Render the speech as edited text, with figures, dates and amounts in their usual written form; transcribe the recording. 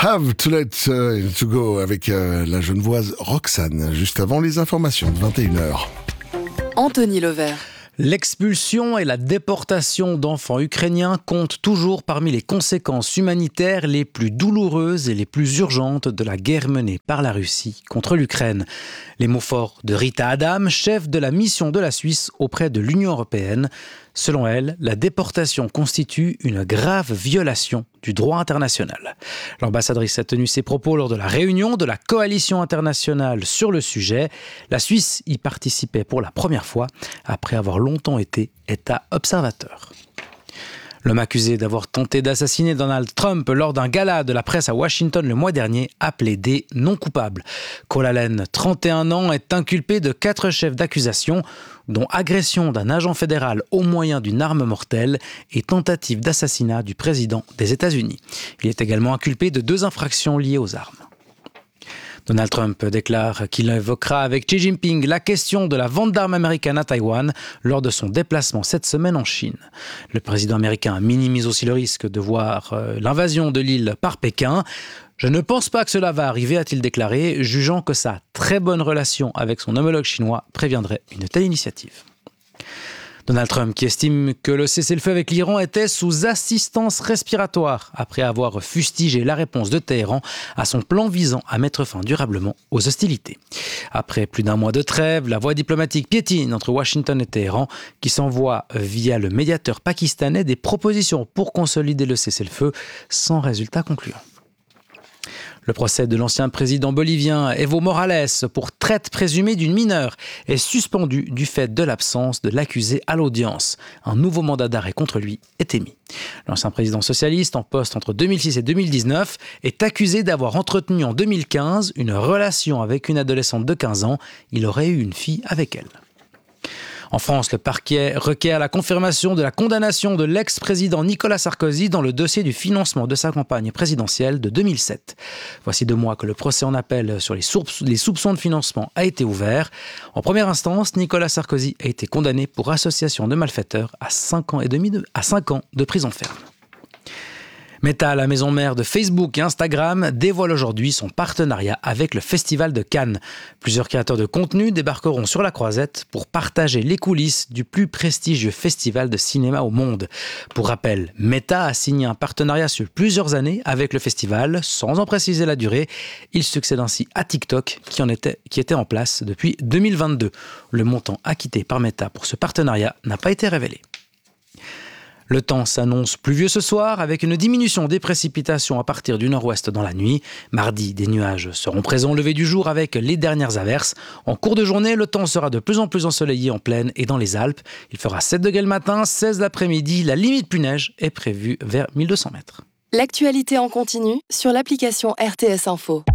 Have to let to go avec la Genevoise Roxane, juste avant les informations de 21h. Anthony Levert. L'expulsion et la déportation d'enfants ukrainiens comptent toujours parmi les conséquences humanitaires les plus douloureuses et les plus urgentes de la guerre menée par la Russie contre l'Ukraine. Les mots forts de Rita Adam, chef de la mission de la Suisse auprès de l'Union européenne. Selon elle, la déportation constitue une grave violation du droit international. L'ambassadrice a tenu ses propos lors de la réunion de la coalition internationale sur le sujet. La Suisse y participait pour la première fois, après avoir longtemps été État observateur. L'homme accusé d'avoir tenté d'assassiner Donald Trump lors d'un gala de la presse à Washington le mois dernier a plaidé non coupable. Cole Allen, 31 ans, est inculpé de 4 chefs d'accusation, dont agression d'un agent fédéral au moyen d'une arme mortelle et tentative d'assassinat du président des États-Unis. Il est également inculpé de 2 infractions liées aux armes. Donald Trump déclare qu'il évoquera avec Xi Jinping la question de la vente d'armes américaines à Taïwan lors de son déplacement cette semaine en Chine. Le président américain minimise aussi le risque de voir l'invasion de l'île par Pékin. « Je ne pense pas que cela va arriver », a-t-il déclaré, jugeant que sa très bonne relation avec son homologue chinois préviendrait une telle initiative. Donald Trump qui estime que le cessez-le-feu avec l'Iran était sous assistance respiratoire après avoir fustigé la réponse de Téhéran à son plan visant à mettre fin durablement aux hostilités. Après plus d'un mois de trêve, la voie diplomatique piétine entre Washington et Téhéran qui s'envoie via le médiateur pakistanais des propositions pour consolider le cessez-le-feu sans résultat concluant. Le procès de l'ancien président bolivien Evo Morales pour traite présumée d'une mineure est suspendu du fait de l'absence de l'accusé à l'audience. Un nouveau mandat d'arrêt contre lui est émis. L'ancien président socialiste en poste entre 2006 et 2019 est accusé d'avoir entretenu en 2015 une relation avec une adolescente de 15 ans. Il aurait eu une fille avec elle. En France, le parquet requiert la confirmation de la condamnation de l'ex-président Nicolas Sarkozy dans le dossier du financement de sa campagne présidentielle de 2007. Voici 2 mois que le procès en appel sur les soupçons de financement a été ouvert. En première instance, Nicolas Sarkozy a été condamné pour association de malfaiteurs à 5 ans de prison ferme. Meta, la maison mère de Facebook et Instagram, dévoile aujourd'hui son partenariat avec le Festival de Cannes. Plusieurs créateurs de contenu débarqueront sur la croisette pour partager les coulisses du plus prestigieux festival de cinéma au monde. Pour rappel, Meta a signé un partenariat sur plusieurs années avec le festival, sans en préciser la durée. Il succède ainsi à TikTok, qui était en place depuis 2022. Le montant acquitté par Meta pour ce partenariat n'a pas été révélé. Le temps s'annonce pluvieux ce soir avec une diminution des précipitations à partir du nord-ouest dans la nuit. Mardi, des nuages seront présents au lever du jour avec les dernières averses. En cours de journée, le temps sera de plus en plus ensoleillé en plaine et dans les Alpes. Il fera 7 degrés le matin, 16 l'après-midi. La limite plus neige est prévue vers 1200 mètres. L'actualité en continu sur l'application RTS Info.